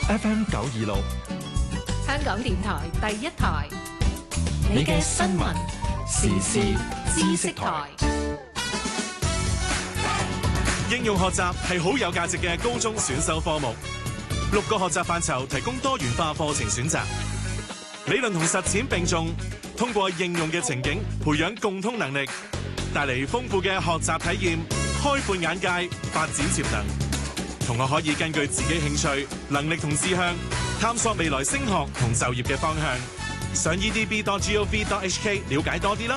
FM 926， 香港電台第一台， 你嘅新聞時事知識台。 應用學習係好有價值嘅高中選修科目，6個學習範疇提供多元化課程選擇，理論同實踐並重，通過應用嘅情景培養共通能力，帶嚟豐富嘅學習體驗，開闊眼界，發展潛能。同學可以根據自己興趣、能力同志向，探索未來升學同就業嘅方向。上 edb.gov.hk 了解多啲啦。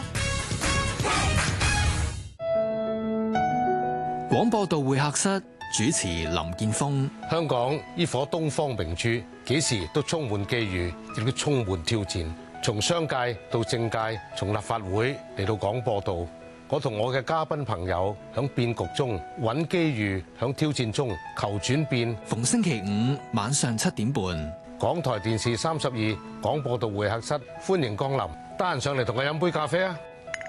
廣播道會客室主持林建峰。 香港呢顆東方明珠，幾時都充滿機遇，亦都充滿挑戰。從商界到政界，從立法會嚟到廣播道，我同我嘅嘉賓朋友響變局中揾機遇，響挑戰中求轉變。 逢星期五晚上7點半， 港台電視32廣播道會客室，歡迎光臨，得閒上嚟同我飲杯咖啡啊！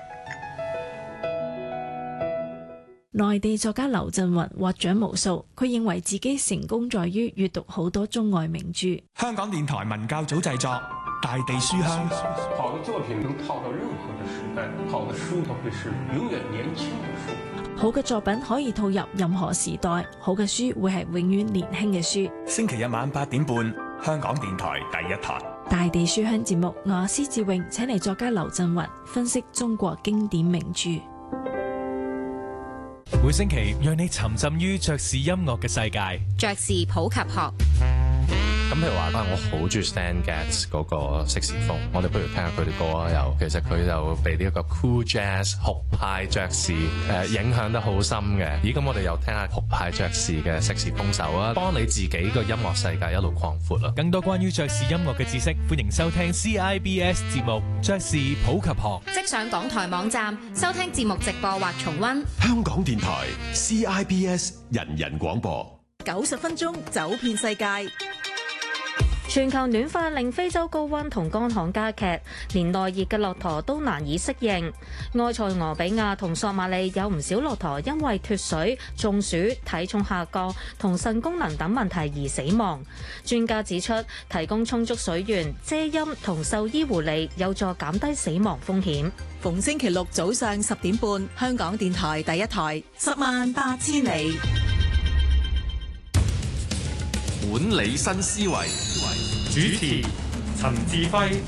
內地作家劉震雲獲獎無數，佢認為自己成功在於閱讀好多中外名著。 香港電台文教組製作《大地書香》。 好的作品能套到任何的時代，好的書都會是永遠年輕的書。 好嘅作品可以套入任何時代，好嘅書會係永遠年輕嘅書。 星期日晚8點半，香港電台第一台《 大地書香》節目，我施志穎請嚟作家劉震雲分析中國經典名著。 每星期讓你沉浸於爵士音樂嘅世界。 爵士普及學。 咁譬如話我好中意 Stan Getz 嗰個色士風，我哋不如聽下佢啲歌啊。又其實佢就被呢一個 cool jazz 酷派爵士影響得好深嘅。咦，咁我哋又聽下酷派爵士嘅色士風手啊，幫你自己個音樂世界一路擴闊啦。 更多關於爵士音樂嘅知識，歡迎收聽 CIBS 節目《爵士普及學》。 即上港台網站收聽節目直播或重溫。 香港電台 CIBS 人人廣播 ，90分鐘走遍世界。 全球暖化令非洲高溫同乾旱加劇，連耐熱嘅駱駝都難以適應。埃塞俄比亞同索馬里有唔少駱駝因為脫水、中暑、體重下降同腎功能等問題而死亡。專家指出，提供充足水源、遮陰同獸醫護理有助減低死亡風險。 逢星期六早上10點半，香港電台第一台，108000里。 管理新思維， 主持陳志輝。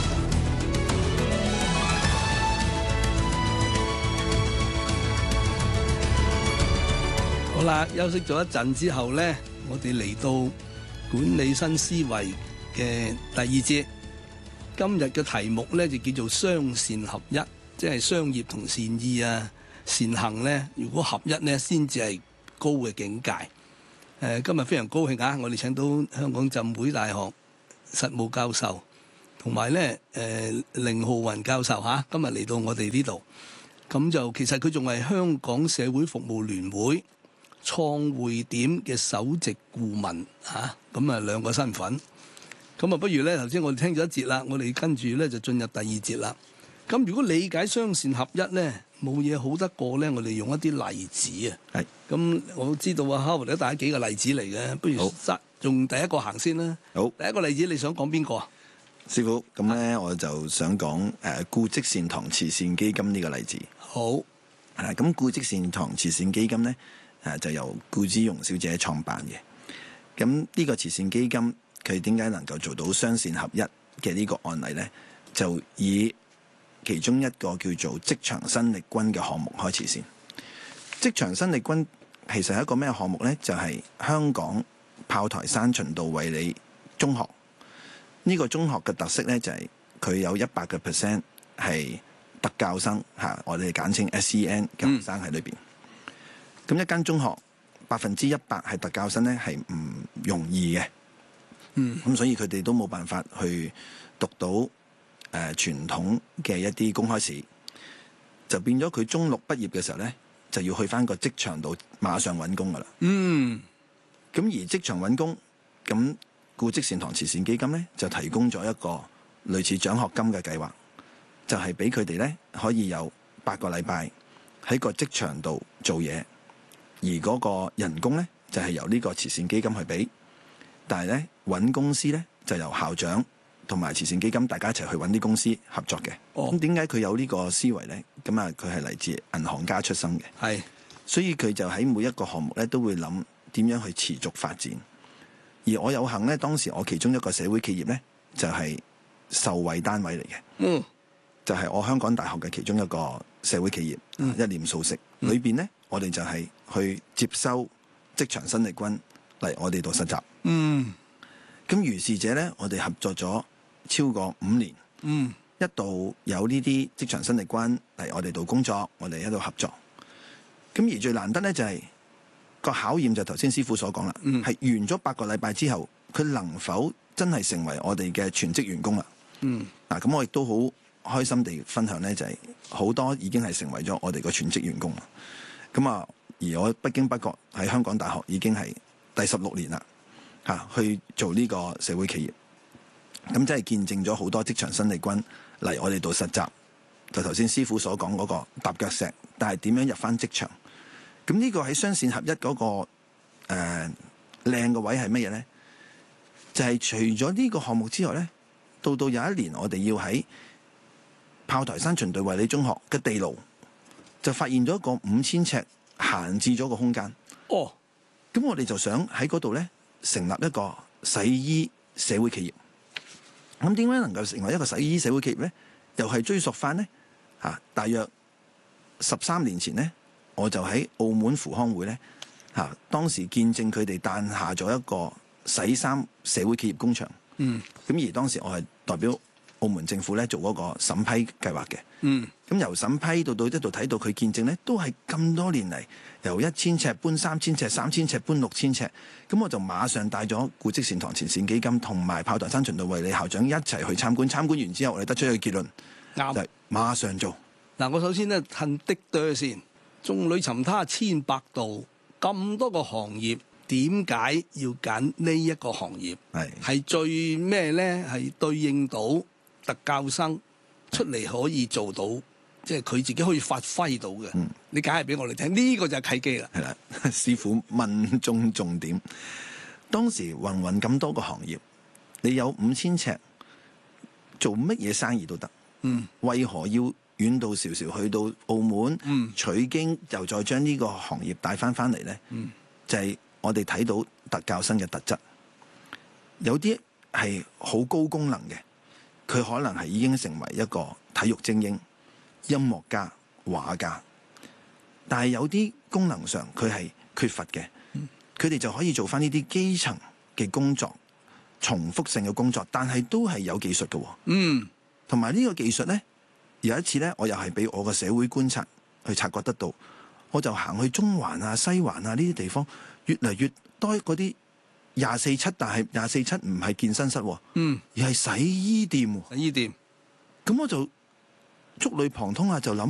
好啦，休息咗一陣之後呢，我哋嚟到管理新思維嘅第2節。今日嘅題目呢，就叫做雙善合一，即係商業同善意啊、善行呢，如果合一呢，先至係高嘅境界。今日非常高興啊！我哋請到香港浸會大學實務教授，同埋咧凌浩雲教授嚇，今日嚟到我哋呢度。咁就其實佢仲係香港社會服務聯會創匯點嘅首席顧問嚇，咁啊兩個身份。咁啊，不如咧頭先我哋聽咗1節啦，我哋跟住咧就進入第2節啦。咁如果理解雙善合一咧，冇嘢好得過咧，我哋用一啲例子啊。係。咁我知道啊，哈，我哋帶幾個例子嚟嘅，不如用第一個行先啦。好，第一個例子你想講邊個啊？ 師傅，咁咧我就想講古蹟善堂慈善基金呢個例子。好。咁古蹟善堂慈善基金咧就由顧之容小姐創辦嘅。咁呢個慈善基金佢點解能夠做到雙善合一嘅呢個案例咧？就以其中一個叫做職場新力軍嘅項目開始先。職場新力軍其實係一個咩項目呢？就係香港炮台山循道衛理中學。呢個中學嘅特色呢，就係佢有100% 係特教生嚇，我哋簡稱 SEN 嘅學生喺裏邊。咁一間中學100%係特教生呢，係唔容易嘅。咁所以佢哋都冇辦法去讀到傳統嘅一啲公開試，就變咗佢中6畢業嘅時候呢，就要去返個職場度馬上揾工噶啦。咁而職場揾工，咁古蹟善堂慈善基金呢，就提供咗一個類似獎學金嘅計劃，就係俾佢哋呢可以有8個禮拜喺個職場度做嘢，而嗰個人工呢，就係由呢個慈善基金去俾。 但係咧揾公司咧就由校長同埋慈善基金大家一齊去揾啲公司合作嘅。咁點解佢有呢個思維咧？咁啊，佢係嚟自銀行家出身嘅， 係， 所以佢就喺每一個項目咧都會諗點樣去持續發展。而我有幸咧，當時我其中一個社會企業咧就係受惠單位嚟嘅，就係我香港大學嘅其中一個社會企業，一念素食裏邊咧，我哋就係去接收職場生力軍嚟我哋度實習。咁如是者咧，我哋合作咗超過5年。一度有呢啲職場生力軍嚟我哋度工作，我哋喺度合作。咁而最難得咧就係個考驗，就頭先師傅所講啦，係完咗8個禮拜之後，佢能否真係成為我哋嘅全職員工啦？嗱，咁我亦都好開心地分享咧，就係好多已經係成為咗我哋個全職員工啦。咁啊，而我不經不覺喺香港大學已經係第16年啦，去做呢個社會企業。咁真係見證咗好多職場生力軍嚟我哋度實習，就頭先師傅所講嗰個踏腳石，但係點樣入翻職場？咁呢個喺雙線合一嗰個靚嘅位係乜嘢咧？就係除咗呢個項目之外咧，到有一年我哋要喺炮台山循道衛理中學嘅地牢就發現咗一個5000尺閒置咗個空間。咁我哋就想喺嗰度咧成立一個洗衣社會企業。咁點解能夠成為一個洗衣社會企業咧？又係追溯翻咧大約13年前咧，我就喺澳門扶康會咧當時見證佢哋誕下咗一個洗衫社會企業工場。咁而當時我係代表澳門政府咧做嗰個審批計劃嘅。咁由審批到一度睇到佢見證咧，都係咁多年嚟由1000尺搬3000尺，3000尺搬6000尺。咁我就馬上帶咗古蹟善堂慈善基金同埋炮台山循道衛理校長一齊去參觀。參觀完之後，我哋得出一個結論，就係馬上做。 嗱，我首先咧褪的多先，眾裏尋他千百度，咁多個行業，點解要揀呢一個行業？係最咩咧？係對應到特教生出嚟可以做到，即係佢自己可以發揮到嘅。你解釋俾我哋聽，呢個就係契機啦。 係啦，師傅問中重點。當時芸芸咁多個行業，你有5000尺，做乜嘢生意都得。為何要遠道韶韶去到澳門取經，又再將呢個行業帶翻嚟咧？就係我哋睇到特教生嘅特質，有啲係好高功能嘅。佢可能係已經成為一個體育精英、音樂家、畫家，但係有啲功能上佢係缺乏嘅，佢哋就可以做翻呢啲基層嘅工作、重複性嘅工作，但係都係有技術嘅。同埋呢個技術呢，有一次呢，我又係俾我個社會觀察去察覺得到，我就行去中環啊、西環啊呢啲地方，越嚟越多嗰啲24/7，但係24/7唔係健身室，而係洗衣店。洗衣店，咁我就觸類旁通啊，就諗。